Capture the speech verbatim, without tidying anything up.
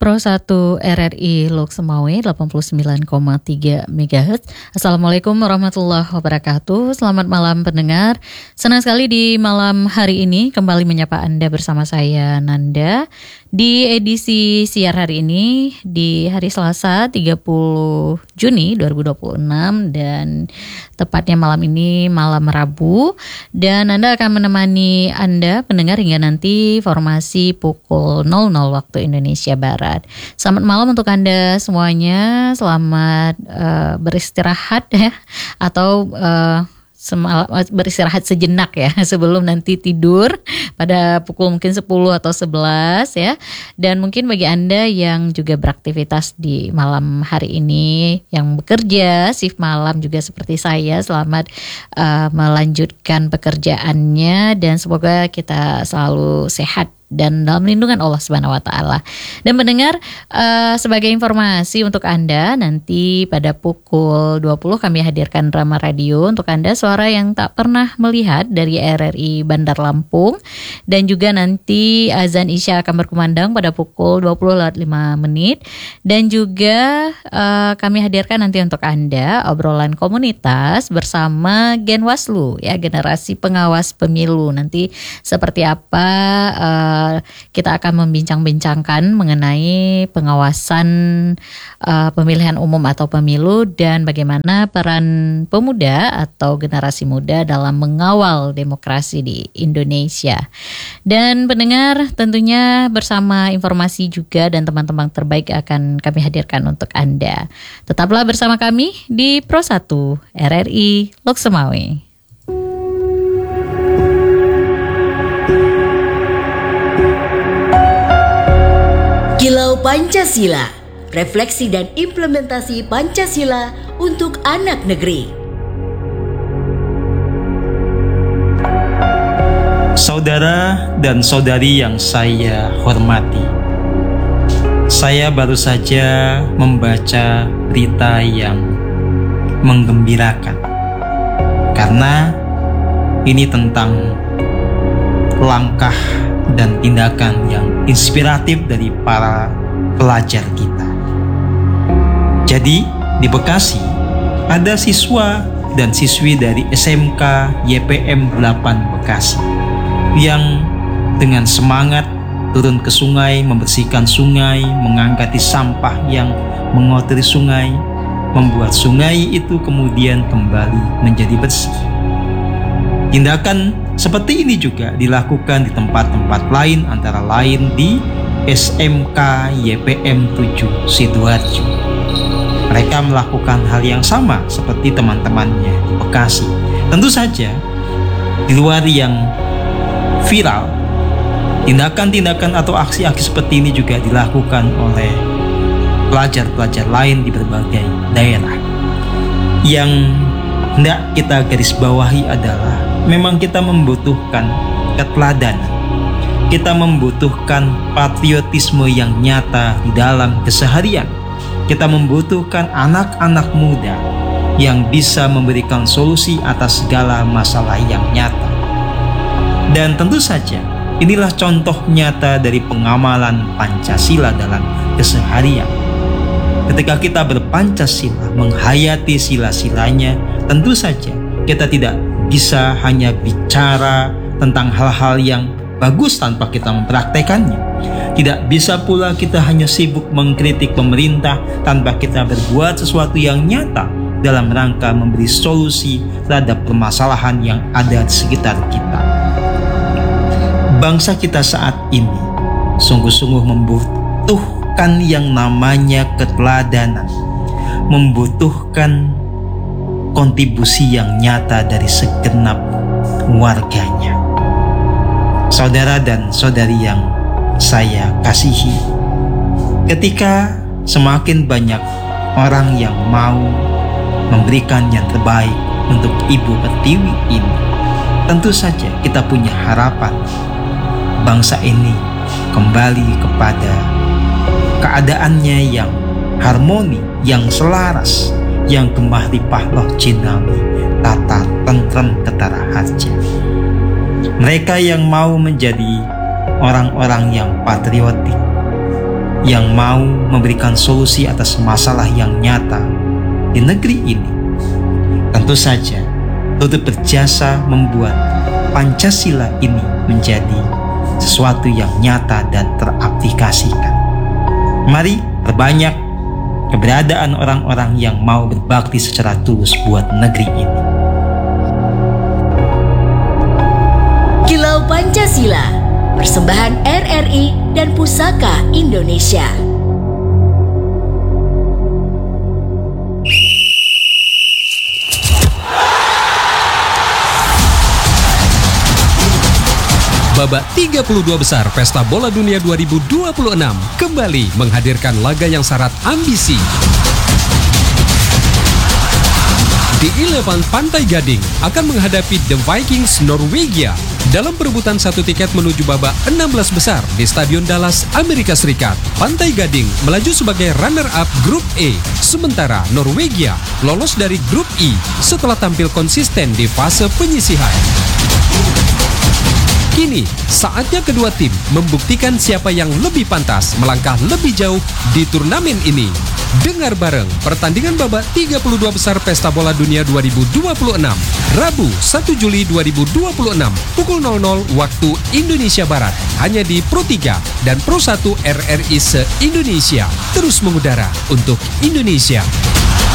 Pro satu R R I Lok Semawe delapan puluh sembilan koma tiga megahertz. Assalamualaikum warahmatullahi wabarakatuh. Selamat malam pendengar. Senang sekali di malam hari ini kembali menyapa Anda bersama saya Nanda di edisi siar hari ini di hari Selasa tiga puluh Juni dua ribu dua puluh enam dan tepatnya malam ini malam Rabu, dan Anda akan menemani Anda pendengar hingga nanti formasi pukul nol nol waktu Indonesia Barat. Selamat malam untuk Anda semuanya. Selamat uh, beristirahat ya, atau uh, Semal, beristirahat sejenak ya sebelum nanti tidur pada pukul mungkin sepuluh atau sebelas ya. Dan mungkin bagi Anda yang juga beraktivitas di malam hari ini, yang bekerja shift malam juga seperti saya, selamat uh, melanjutkan pekerjaannya dan semoga kita selalu sehat dan dalam lindungan Allah Subhanahu wa taala. Dan mendengar uh, sebagai informasi untuk Anda, nanti pada pukul dua puluh kami hadirkan drama radio untuk Anda, suara yang tak pernah melihat dari R R I Bandar Lampung, dan juga nanti azan Isya akan berkumandang pada pukul dua puluh lewat lima menit, dan juga uh, kami hadirkan nanti untuk Anda obrolan komunitas bersama Genwaslu ya, generasi pengawas pemilu. Nanti seperti apa uh, kita akan membincang-bincangkan mengenai pengawasan uh, pemilihan umum atau pemilu dan bagaimana peran pemuda atau generasi muda dalam mengawal demokrasi di Indonesia. Dan pendengar, tentunya bersama informasi juga dan teman-teman terbaik akan kami hadirkan untuk Anda. Tetaplah bersama kami di Pro satu R R I Lok Semawe. Kilau Pancasila, refleksi dan implementasi Pancasila untuk anak negeri. Saudara dan saudari yang saya hormati, saya baru saja membaca berita yang menggembirakan, karena ini tentang langkah dan tindakan yang inspiratif dari para pelajar kita. Jadi di Bekasi ada siswa dan siswi dari S M K Y P M delapan Bekasi yang dengan semangat turun ke sungai, membersihkan sungai, mengangkati sampah yang mengotori sungai, membuat sungai itu kemudian kembali menjadi bersih. Tindakan seperti ini juga dilakukan di tempat-tempat lain, antara lain di S M K Y P M tujuh Sidoarjo. Mereka melakukan hal yang sama seperti teman-temannya di Bekasi. Tentu saja di luar yang viral, tindakan-tindakan atau aksi-aksi seperti ini juga dilakukan oleh pelajar-pelajar lain di berbagai daerah. Yang hendak kita garis bawahi adalah memang kita membutuhkan keteladanan. Kita membutuhkan patriotisme yang nyata di dalam keseharian. Kita membutuhkan anak-anak muda yang bisa memberikan solusi atas segala masalah yang nyata. Dan tentu saja inilah contoh nyata dari pengamalan Pancasila dalam keseharian. Ketika kita berpancasila, menghayati sila-silanya, tentu saja kita tidak bisa hanya bicara tentang hal-hal yang bagus tanpa kita mempraktekannya. Tidak bisa pula kita hanya sibuk mengkritik pemerintah tanpa kita berbuat sesuatu yang nyata dalam rangka memberi solusi terhadap permasalahan yang ada di sekitar kita. Bangsa kita saat ini sungguh-sungguh membutuhkan yang namanya keteladanan, membutuhkan kontribusi yang nyata dari segenap warganya. Saudara dan saudari yang saya kasihi, ketika semakin banyak orang yang mau memberikan yang terbaik untuk Ibu Pertiwi ini, tentu saja kita punya harapan bangsa ini kembali kepada keadaannya yang harmoni, yang selaras, yang gemah ripah loh jinami, tata tentrem ketara harja. Mereka yang mau menjadi orang-orang yang patriotik, yang mau memberikan solusi atas masalah yang nyata di negeri ini, tentu saja turut berjasa membuat Pancasila ini menjadi sesuatu yang nyata dan teraplikasikan. Mari perbanyak keberadaan orang-orang yang mau berbakti secara tulus buat negeri ini. Kilau Pancasila, persembahan R R I dan Pusaka Indonesia. Babak tiga puluh dua besar Pesta Bola Dunia dua ribu dua puluh enam kembali menghadirkan laga yang syarat ambisi. The Eleven Pantai Gading akan menghadapi The Vikings Norwegia dalam perebutan satu tiket menuju babak enam belas besar di Stadion Dallas, Amerika Serikat. Pantai Gading melaju sebagai runner-up Grup E, sementara Norwegia lolos dari Grup E setelah tampil konsisten di fase penyisihan. Kini, saatnya kedua tim membuktikan siapa yang lebih pantas melangkah lebih jauh di turnamen ini. Dengar bareng pertandingan babak tiga puluh dua besar Pesta Bola Dunia dua ribu dua puluh enam, Rabu satu Juli dua ribu dua puluh enam, pukul nol nol waktu Indonesia Barat, hanya di Pro tiga dan Pro satu R R I se-Indonesia. Terus mengudara untuk Indonesia.